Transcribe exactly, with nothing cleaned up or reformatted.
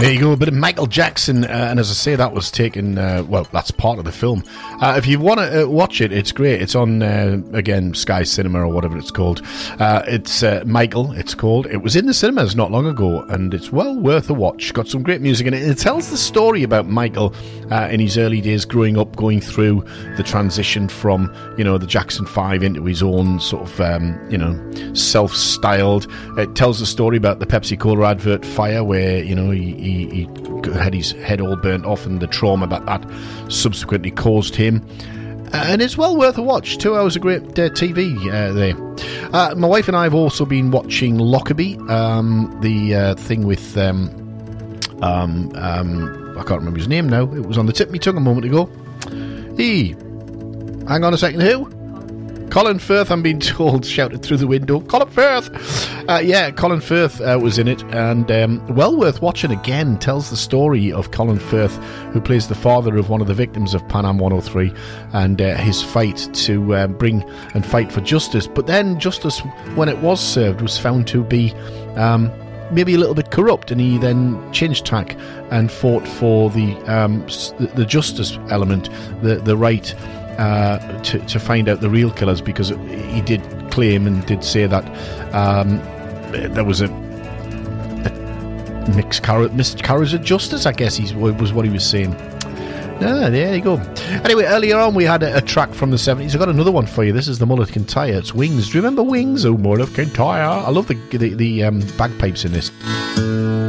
There you go, a bit of Michael Jackson, uh, and as I say, that was taken, uh, well, that's part of the film. Uh, if you want to uh, watch it, it's great. It's on, uh, again, Sky Cinema or whatever it's called. Uh, it's uh, Michael, it's called. It was in the cinemas not long ago, and it's well worth a watch. Got some great music in it. It tells the story about Michael uh, in his early days growing up, going through the transition from, you know, the Jackson five into his own sort of, um, you know, self-styled. It tells the story about the Pepsi-Cola advert fire where, you know, he, he, he had his head all burnt off and the trauma that that subsequently caused him. Uh, and it's well worth a watch. Two hours of great uh, T V uh, there. Uh, my wife and I have also been watching Lockerbie, um, the uh, thing with... Um, um, um, I can't remember his name now. It was on the tip of my tongue a moment ago. He... Hang on a second, who? Colin Firth, I'm being told, shouted through the window. Colin Firth! Uh, yeah, Colin Firth uh, was in it, and um, well worth watching again. Tells the story of Colin Firth, who plays the father of one of the victims of Pan Am one oh three, and uh, his fight to uh, bring and fight for justice. But then justice, when it was served, was found to be um, maybe a little bit corrupt, and he then changed tack and fought for the um, the, the justice element, the, the right... Uh, to, to find out the real killers, because he did claim and did say that um, there was a, a miscarriage of justice, I guess he was what he was saying. Ah, there you go. Anyway, earlier on we had a, a track from the seventies. I've got another one for you. This is the Mull of Kintyre. It's Wings. Do you remember Wings? Oh, Mull of Kintyre. I love the the, the um, bagpipes in this.